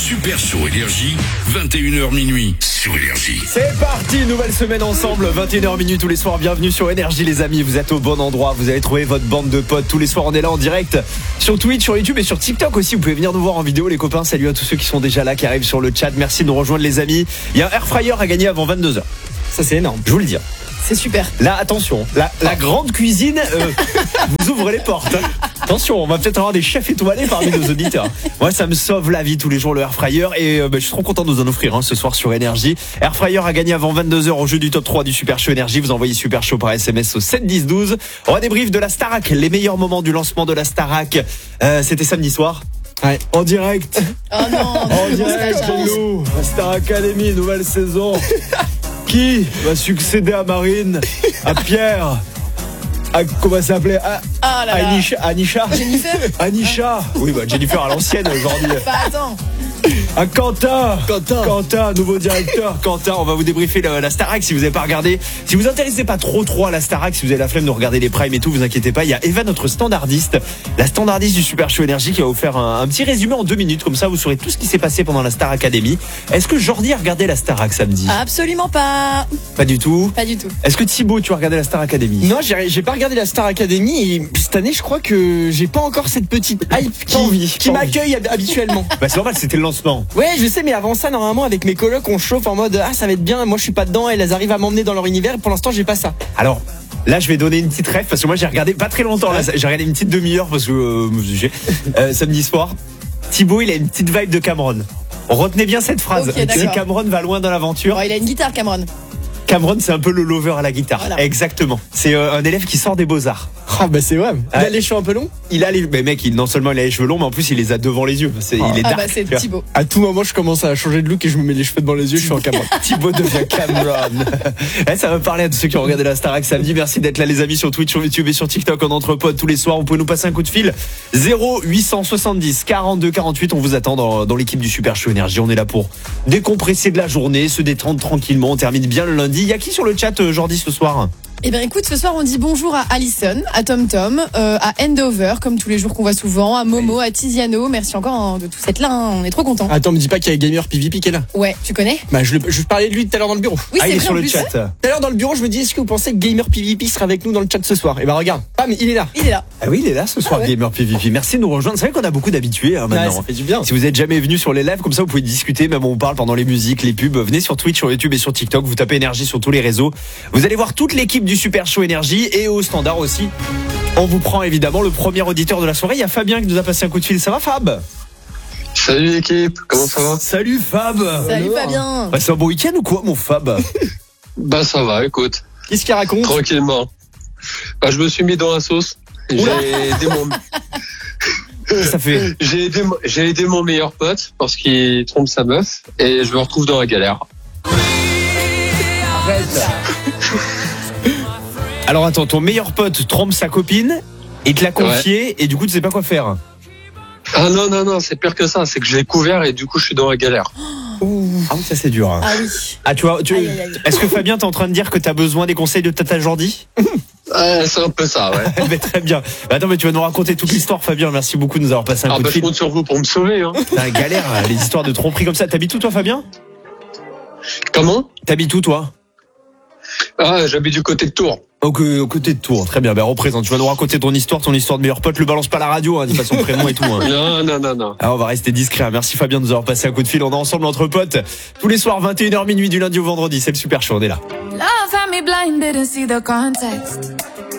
Super Show Énergie, 21h minuit sur Énergie. C'est parti, nouvelle semaine ensemble, 21h minuit tous les soirs. Bienvenue sur Énergie les amis, vous êtes au bon endroit, vous allez trouver votre bande de potes. Tous les soirs on est là en direct sur Twitch, sur YouTube et sur TikTok aussi. Vous pouvez venir nous voir en vidéo les copains. Salut à tous ceux qui sont déjà là, qui arrivent sur le chat. Merci de nous rejoindre les amis. Il y a un air fryer à gagner avant 22h. Ça c'est énorme. Je vous le dis. C'est super. Là, attention, la grande cuisine vous ouvre les portes. Attention, on va peut-être avoir des chefs étoilés parmi nos auditeurs. Moi, ça me sauve la vie tous les jours, le Air Fryer. Et je suis trop content de vous en offrir ce soir sur Énergie. Air Fryer a gagné avant 22h au jeu du top 3 du Super Show Énergie. Vous envoyez Super Show par SMS au 7 10 12. On va débrief de la Starac, les meilleurs moments du lancement de la Starac. C'était samedi soir. Ouais. En direct. Oh non, En direct chez nous. La Star Academy, nouvelle saison. Qui va succéder à Marine, à Pierre, à comment ça s'appelait, Anisha. Jennifer. Anisha. Oui, bah Jennifer à l'ancienne aujourd'hui. Bah attends. À Quentin, nouveau directeur. Quentin, on va vous débriefer la Starac si vous n'avez pas regardé. Si vous intéressez pas trop à la Starac, si vous avez la flemme de regarder les primes et tout, vous inquiétez pas. Il y a Eva, notre standardiste, la standardiste du Super Show Énergie, qui va vous faire un petit résumé en 2 minutes. Comme ça, vous saurez tout ce qui s'est passé pendant la Star Academy. Est-ce que Jordi a regardé la Starac samedi? Absolument pas. Pas du tout. Pas du tout. Est-ce que Thibaut, tu as regardé la Star Academy? Non, j'ai pas regardé la Star Academy et cette année, je crois que j'ai pas encore cette petite hype qui m'accueille habituellement. Bah c'est normal, c'était le lancement. Ouais, je sais, mais avant ça, normalement, avec mes colocs, on chauffe en mode ça va être bien. Moi, je suis pas dedans. Elles arrivent à m'emmener dans leur univers. Et pour l'instant, j'ai pas ça. Alors. Là, je vais donner une petite ref parce que moi, j'ai regardé pas très longtemps. Là, j'ai regardé une petite demi-heure parce que samedi soir, Thibaut, il a une petite vibe de Cameron. Retenez bien cette phrase. Okay, si Cameron va loin dans l'aventure. Bon, il a une guitare, Cameron. Cameron, c'est un peu le lover à la guitare. Voilà. Exactement. C'est un élève qui sort des Beaux-Arts. Oh, bah c'est vrai. Il a les cheveux un peu longs. Mais mec, non seulement il a les cheveux longs, mais en plus il les a devant les yeux. Il est dark. Bah c'est Thibaut. À tout moment, je commence à changer de look et je me mets les cheveux devant les yeux. Je suis en Cameron. Thibaut devient Cameron. Ça va parler à tous ceux qui ont regardé la Starac samedi. Merci d'être là les amis sur Twitch, sur YouTube et sur TikTok en entre potes tous les soirs. Vous pouvez nous passer un coup de fil 0870 42 48. On vous attend dans l'équipe du Super Show Énergie. On est là pour décompresser de la journée, se détendre tranquillement. On termine bien le lundi. Il y a qui sur le chat Jordi ce soir? Eh bien écoute, ce soir on dit bonjour à Alison, à TomTom, à Endover, comme tous les jours qu'on voit souvent, à Momo, à Tiziano. Merci encore de tous être là, on est trop contents. Attends, me dis pas qu'il y a Gamer PvP qui est là. Ouais, tu connais? Bah je parlais de lui tout à l'heure dans le bureau. Oui, il est vrai, sur le chat. Tout à l'heure dans le bureau, je me dis, est-ce que vous pensez que Gamer PvP sera avec nous dans le chat ce soir? Et bah regarde, mais il est là. Il est là. Ah oui, il est là ce soir, ouais. Gamer PvP. Merci de nous rejoindre. C'est vrai qu'on a beaucoup d'habitués maintenant. Ouais, ça fait du bien. Si vous êtes jamais venu sur les lives, comme ça vous pouvez discuter, même on parle pendant les musiques, les pubs. Venez sur Twitch, sur YouTube et sur TikTok. Vous tapez Énergie sur tous les réseaux. Vous allez voir toute l'équipe du Super Show Énergie et au standard aussi. On vous prend évidemment le premier auditeur de la soirée. Il y a Fabien qui nous a passé un coup de fil. Ça va Fab? Salut l'équipe, comment ça va? Salut Fab. Salut Fabien. C'est un bon week-end ou quoi mon Fab? Bah ça va, écoute. Qu'est-ce qu'il raconte? Tranquillement. Bah je me suis mis dans la sauce. J'ai aidé mon meilleur pote parce qu'il trompe sa meuf et je me retrouve dans la galère. Arrête. Alors attends, ton meilleur pote trompe sa copine et te l'a confié et du coup tu sais pas quoi faire. Ah non, c'est pire que ça, c'est que je l'ai couvert et du coup je suis dans la galère. Ah oui, ça c'est dur. Ah oui. Ah tu vois, est-ce que Fabien t'es en train de dire que t'as besoin des conseils de Tata Jordi? C'est un peu ça, ouais. Mais très bien. Attends, mais tu vas nous raconter toute l'histoire Fabien, merci beaucoup de nous avoir passé un coup de fil. Je compte sur vous pour me sauver. Hein. La galère, les histoires de tromperie comme ça. T'habites où toi Fabien? Comment? T'habites où toi? Ah, j'habite du côté de Tours. Au côté de Tours, très bien. Ben représente. Tu vas nous raconter ton histoire de meilleur pote. Le balance pas à la radio, dis pas son prénom et tout. Hein. Non. Alors on va rester discret. Merci Fabien de nous avoir passé un coup de fil. On est ensemble entre potes tous les soirs 21h minuit du lundi au vendredi. C'est le Super Show, on est là. Love had me blind, didn't see the context.